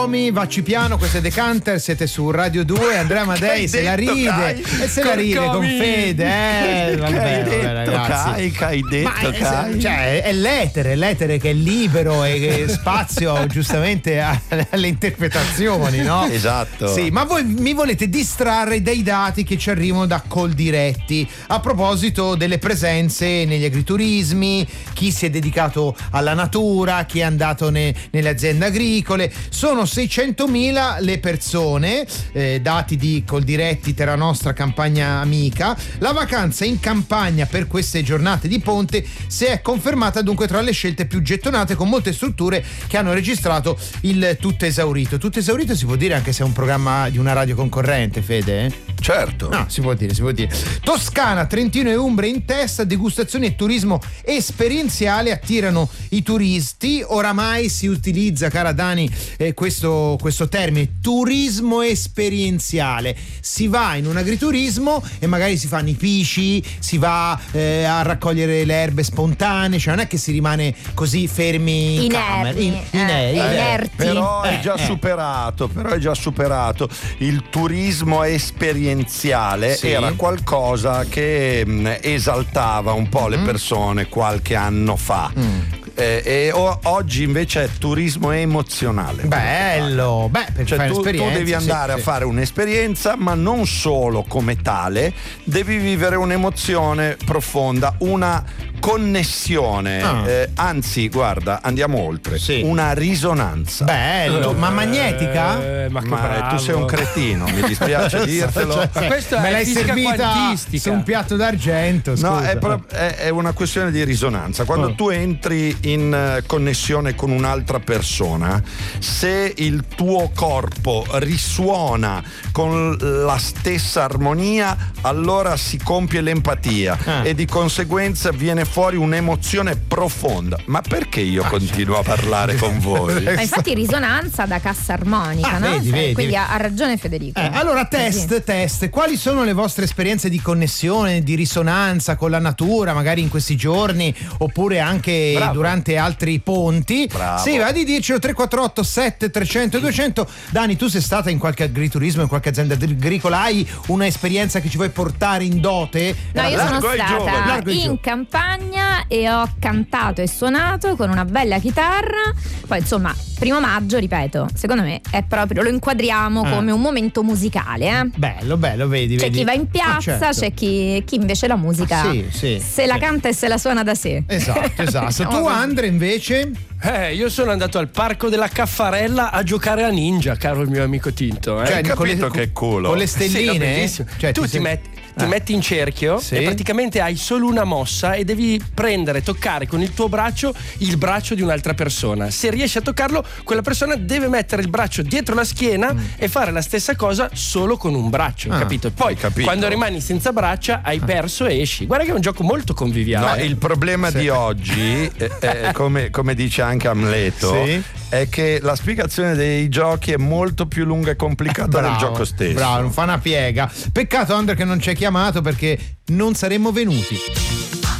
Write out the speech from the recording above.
Vacci piano, questo è Decanter, siete su Radio 2, Andrea Amadei se la ride e se la ride con Fede, ragazzi. Hai detto, cioè è l'etere che è libero e che spazio giustamente alle interpretazioni, no? Esatto. Sì, ma voi mi volete distrarre dai dati che ci arrivano da Coldiretti a proposito delle presenze negli agriturismi, chi si è dedicato alla natura, chi è andato nelle aziende agricole. Sono 600.000 le persone, dati di Coldiretti, Terra Nostra Campagna Amica. La vacanza in campagna per queste giornate di ponte si è confermata dunque tra le scelte più gettonate, con molte strutture che hanno registrato il tutto esaurito. Tutto esaurito si può dire anche se è un programma di una radio concorrente, Fede? Certo. No, si può dire. Toscana, Trentino e Umbria in testa, degustazioni e turismo esperienziale attirano i turisti. Oramai si utilizza, cara Dani, questo termine, turismo esperienziale. Si va in un agriturismo e magari si fanno i pisci, si va a raccogliere le erbe spontanee, cioè non è che si rimane così fermi inerti. Però è già superato. Il turismo esperienziale era qualcosa che esaltava un po' le persone qualche anno fa. E oggi invece è turismo emozionale. Bello, perché fai tu devi andare a fare un'esperienza, ma non solo come tale, devi vivere un'emozione profonda, una connessione, anzi guarda, andiamo oltre, una risonanza. Bello, ma magnetica? Ma tu sei un cretino, mi dispiace dirtelo. Ma questo me è l'hai servita su un piatto d'argento, scusa. No, è una questione di risonanza. Quando tu entri in connessione con un'altra persona, se il tuo corpo risuona con la stessa armonia, allora si compie l'empatia e di conseguenza viene fuori un'emozione profonda. Ma perché io continuo a parlare con voi? Ma infatti risonanza da cassa armonica, no? Vedi. Quindi ha ragione Federico. Allora test, quali sono le vostre esperienze di connessione, di risonanza con la natura, magari in questi giorni oppure anche durante altri ponti? Bravo. Sì, va di dircelo. 348 7300 200. Dani, tu sei stata in qualche agriturismo, in qualche azienda agricola, hai un'esperienza che ci vuoi portare in dote? No, io sono stata in campagna e ho cantato e suonato con una bella chitarra. Poi insomma, 1 maggio, ripeto, secondo me è proprio, lo inquadriamo come un momento musicale. Bello, vedi. C'è chi va in piazza, certo. c'è chi invece la musica se la canta e se la suona da sé. Esatto. Tu, Andre, invece? Io sono andato al parco della Caffarella a giocare a Ninja, caro il mio amico Tinto. Hai capito che culo? Con le stelline? Cioè, tu ti metti in cerchio e praticamente hai solo una mossa e devi toccare con il tuo braccio il braccio di un'altra persona. Se riesci a toccarlo, quella persona deve mettere il braccio dietro la schiena e fare la stessa cosa solo con un braccio, capito? Poi quando rimani senza braccia hai perso e esci. Guarda che è un gioco molto conviviale. No, il problema di oggi, come dice anche Amleto, è che la spiegazione dei giochi è molto più lunga e complicata del gioco stesso. Bravo, non fa una piega. Peccato, Andre, che non ci hai chiamato, perché non saremmo venuti.